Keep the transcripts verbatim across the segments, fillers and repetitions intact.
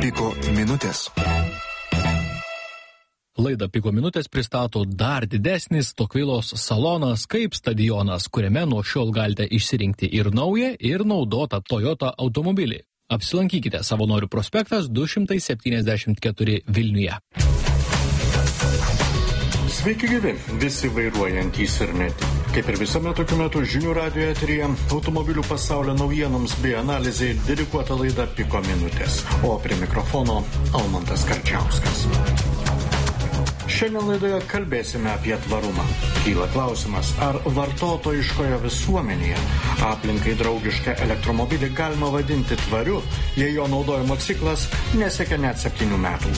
Piko minutės. Laidą Piko minutės pristato dar didesnis Tokvilos salonas kaip stadionas, kuriame nuo šiol galite išsirinkti ir naują, ir naudotą Toyota automobilį. Apsilankykite Savanorių prospektas du šimtai septyniasdešimt keturi Vilniuje. Sveiki gyvi, visi vairuojantys ir ne tik. Kaip ir visame tokiu metu žinių radijo eteryje, automobilių pasaulio naujienoms bei analizai dedikuota laida Piko minutės, o prie mikrofono Almantas Karčiauskas. Šiandien laidoje kalbėsime apie tvarumą. Kyla klausimas, ar vartotojiškoje visuomenėje aplinkai draugišką elektromobilį galima vadinti tvariu, jei jo naudojimo ciklas nesiekia net septynių metų.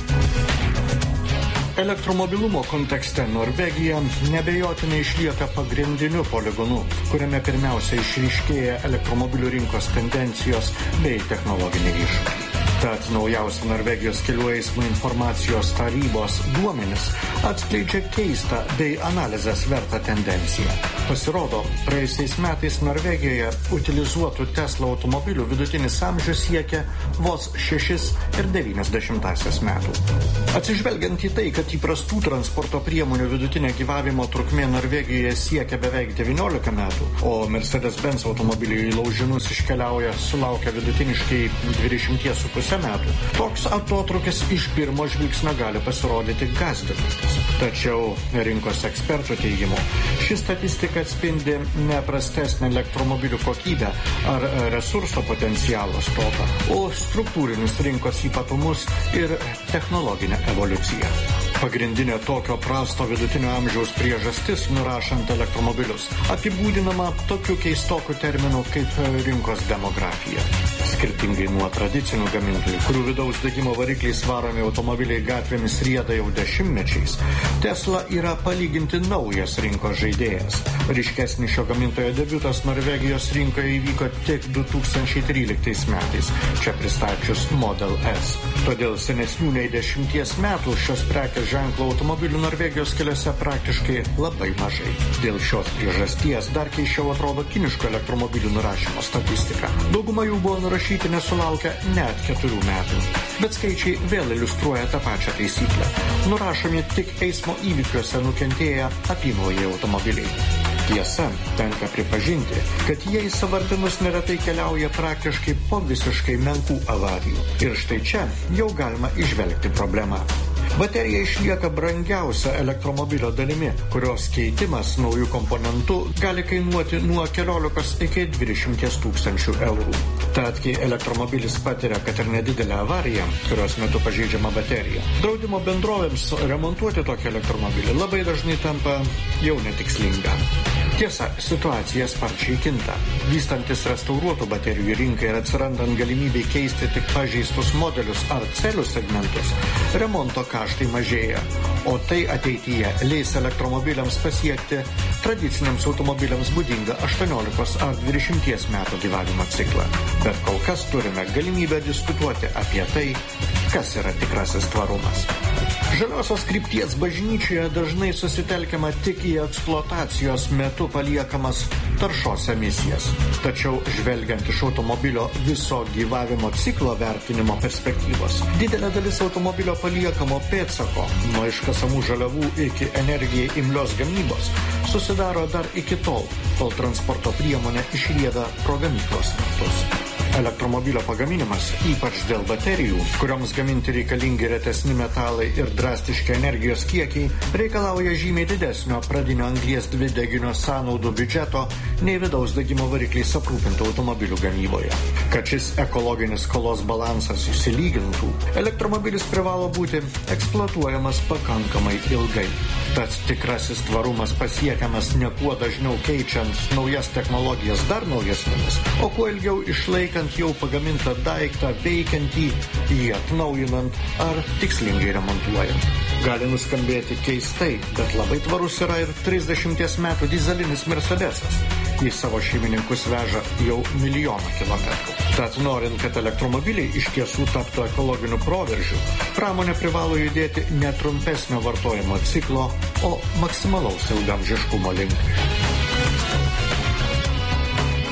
Elektromobilumo kontekste Norvegija nebejotinai išlieka pagrindiniu poligonu, kuriame pirmiausia išryškėja elektromobilių rinkos tendencijos bei technologiniai iššūkiai. Tad naujausi Norvegijos kelių eismo informacijos tarybos duomenys atskleidžia keistą bei analizės vertą tendenciją. Pasirodo, praėjusiais metais Norvegijoje utilizuotų Tesla automobilių vidutinis amžius siekia vos šešis ir devynias dešimtąsias metų. Atsižvelgiant į tai, kad įprastų transporto priemonių vidutinė gyvavimo trukmė Norvegijoje siekia beveik devyniolika metų, o Mercedes-Benz automobiliai į laužinus iškeliauja sulaukia vidutiniškai dvidešimt su puse metų. Toks atotrukis iš pirmo žvilgsnio gali pasirodyti gąsdinantis. Tačiau rinkos ekspertų teigimu, ši statistika atspindi ne prastesnę elektromobilių kokybę ar resurso potencialo stoką, o struktūrinius rinkos ypatumus ir technologinę evoliuciją. Pagrindinė tokio prasto vidutinio amžiaus priežastis, nurašant elektromobilius, apibūdinama tokiu keistoku terminu kaip rinkos demografija. Skirtingai nuo tradicinių gamintojų, kurių vidaus degimo varikliais varomi automobiliai gatvėmis rieda jau dešimtmečiais, Tesla yra palyginti naujas rinkos žaidėjas. Ryškesnis šio gamintojo debiutas Norvegijos rinkoje įvyko tik du tūkstančiai tryliktais metais, čia pristačius Model S. Todėl senesnių nei dešimties metų šios prekės ženklo automobilių Norvegijos keliuose praktiškai labai mažai. Dėl šios priežasties dar keisčiau atrodo kiniško elektromobilių nurašymo statistika. Dauguma jų buvo nurašyti nesulaukę net keturių metų. Bet skaičiai vėl iliustruoja tą pačią taisyklę. Nurašomi tik eismo įvykiuose nukentėję apynaujai automobiliai. Tiesa, tenka pripažinti, kad jie į sąvartynus neretai keliauja praktiškai po visiškai menkų avarijų. Ir štai čia jau galima įžvelgti problemą. Baterija išlieka brangiausia elektromobilio dalimi, kurios keitimas naujų komponentų gali kainuoti nuo keliolikos iki dvidešimties tūkstančių eurų. Tad, kai elektromobilis patiria, kad ir nedidelę avariją, kurios metu pažeidžiama baterija, draudimo bendrovėms remontuoti tokį elektromobilį labai dažnai tampa jau netikslinga. Tiesa, situacija sparčiai kinta. Vystantis restauruotų baterijų rinkai ir atsirandant galimybei keisti tik pažeistus modelius ar celių segmentus, remonto kaštai mažėja, o tai ateityje leis elektromobiliams pasiekti tradiciniams automobiliams būdingą aštuoniolikos ar dvidešimties metų gyvavimo ciklą. Bet kol kas turime galimybę diskutuoti apie tai, kas yra tikrasis tvarumas. Žaliosios krypties bažnyčioje dažnai susitelkiama tik į eksploatacijos metu paliekamas taršos emisijas. Tačiau žvelgiant iš automobilio viso gyvavimo ciklo vertinimo perspektyvos, didelė dalis automobilio paliekamo pėdsako, nuo iškasamų žaliavų iki energijai imlios gamybos, susidaro dar iki tol, kol transporto priemonė išrieda pro gamyklos vartus. Elektromobilio pagaminimas, ypač dėl baterijų, kurioms gaminti reikalingi retesni metalai ir drastiški energijos kiekiai, reikalauja žymiai didesnio pradinio anglies dvideginio sąnaudų biudžeto nei vidaus degimo varikliais aprūpintų automobilių gamyboje. Kad šis ekologinis skolos balansas išsilygintų, elektromobilis privalo būti eksploatuojamas pakankamai ilgai. Tad tikrasis tvarumas pasiekiamas ne kuo dažniau keičiant naujas technologijas dar naujesnėmis, o kuo ilgiau išlaikant jau pagamintą daiktą, veikiantį, jį atnaujinant ar tikslingai remontuojant. Gali nuskambėti keistai, bet labai tvarus yra ir trisdešimties metų dizelinis Mercedesas. Jis savo šeimininkus veža jau milijoną kilometrų. Tad norint, kad elektromobiliai iš tiesų taptų ekologiniu proveržiu, pramonė privalo judėti ne trumpesnio vartojimo ciklo, o maksimalaus ilgamžiškumo link.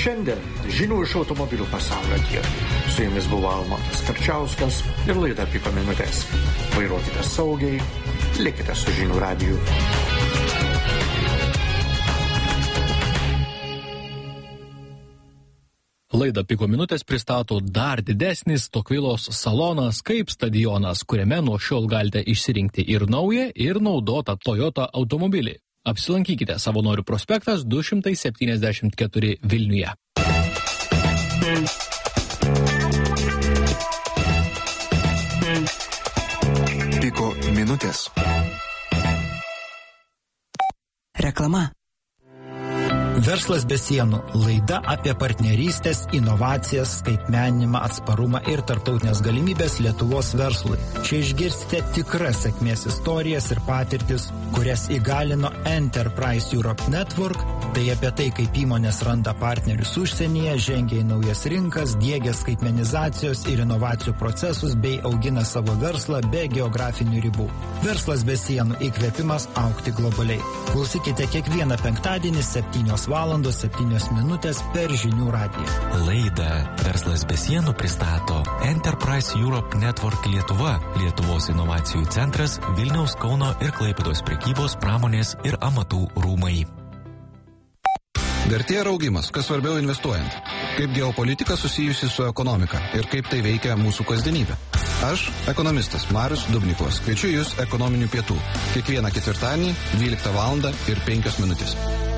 Šiandien žinių iš automobilių pasaulio tiek. Su jumis buvo Almantas Karčiauskas ir laida Piko minutės. Vairuokite saugiai, likite su žinių radiju. Laida Piko minutės pristato dar didesnis Tokvilos salonas kaip stadionas, kuriame nuo šiol galite išsirinkti ir naują, ir naudotą Toyota automobilį. Apsilankykite Savanorių prospektas du šimtai septyniasdešimt keturi Vilniuje. Piko minutės. Reklama. Verslas be sienų – laida apie partnerystės, inovacijas, skaitmeninimą, atsparumą ir tarptautinės galimybės Lietuvos verslui. Čia išgirsite tikras sėkmės istorijas ir patirtis, kurias įgalino Enterprise Europe Network, tai apie tai, kaip įmonės randa partnerius užsienyje, žengia į naujas rinkas, diegia skaitmenizacijos ir inovacijų procesus bei augina savo verslą be geografinių ribų. Verslas be sienų – įkvėpimas augti globaliai. Klausykite kiekvieną penktadienį septynios valandos septynios minutės per žinių radiją. Laidą Verslas be sienų pristato Enterprise Europe Network Lietuva, Lietuvos inovacijų centras, Vilniaus, Kauno ir Klaipėdos prekybos, pramonės ir amatų rūmai. Vertė ir augimas, kas svarbiau investuojant. Kaip geopolitika susijusi su ekonomika ir kaip tai veikia mūsų kasdienybę. Aš, ekonomistas Marius Dubnikovas, kviečiu jūs ekonominių pietų. Kiekvieną ketvirtadienį, dvyliktą valandą ir penkios minutės.